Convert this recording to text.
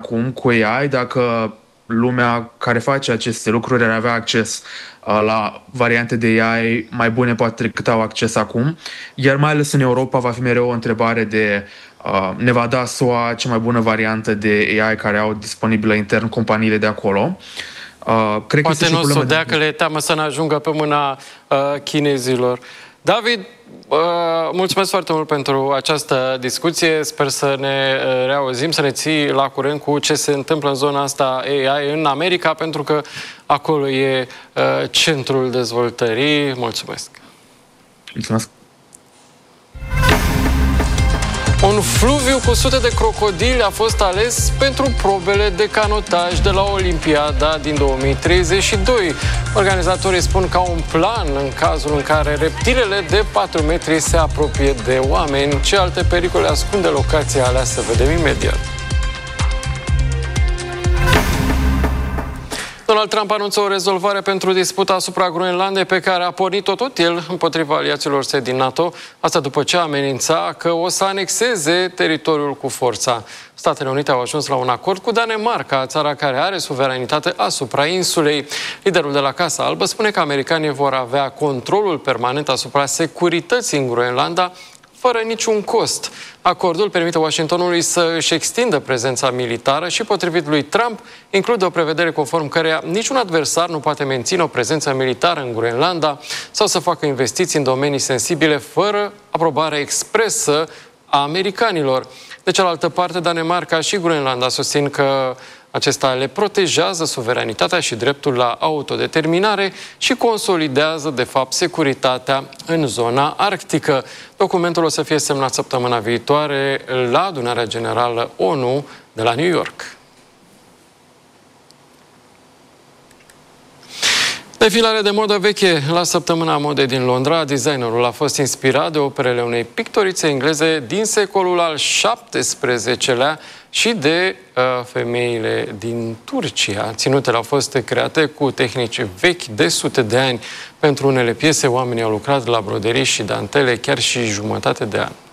acum cu AI, dacă lumea care face aceste lucruri ar avea acces la variante de AI mai bune poate decât au acces acum, iar mai ales în Europa va fi mereu o întrebare de ne va da SUA cea mai bună variantă de AI care au disponibilă intern companiile de acolo. Cred poate că nu o să o dea, că le teamă să ne ajungă pe mâna chinezilor. David, mulțumesc foarte mult pentru această discuție. Sper să ne reauzim, să ne ții la curent cu ce se întâmplă în zona asta AI în America, pentru că acolo e centrul dezvoltării. Mulțumesc! Mulțumesc! Un fluviu cu sute de crocodili a fost ales pentru probele de canotaj de la Olimpiada din 2032. Organizatorii spun că au un plan în cazul în care reptilele de 4 metri se apropie de oameni. Ce alte pericole ascunde locația aleasă, vedem imediat. Donald Trump anunță o rezolvare pentru disputa asupra Groenlandei pe care a pornit-o tot el împotriva aliaților săi din NATO, asta după ce amenința că o să anexeze teritoriul cu forța. Statele Unite au ajuns la un acord cu Danemarca, țara care are suveranitate asupra insulei. Liderul de la Casa Albă spune că americanii vor avea controlul permanent asupra securității în Groenlanda, fără niciun cost. Acordul permite Washingtonului să își extindă prezența militară și, potrivit lui Trump, include o prevedere conform căreia niciun adversar nu poate menține o prezență militară în Groenlanda sau să facă investiții în domenii sensibile fără aprobare expresă a americanilor. De cealaltă parte, Danemarca și Groenlanda susțin că acesta le protejează suveranitatea și dreptul la autodeterminare și consolidează, de fapt, securitatea în zona arctică. Documentul o să fie semnat săptămâna viitoare la Adunarea Generală ONU de la New York. Defilare de modă veche la Săptămâna Modei din Londra. Designerul a fost inspirat de operele unei pictorițe engleze din secolul al XVII-lea și de femeile din Turcia. Ținutele au fost create cu tehnici vechi de sute de ani. Pentru unele piese, oamenii au lucrat la broderii și dantele chiar și jumătate de an.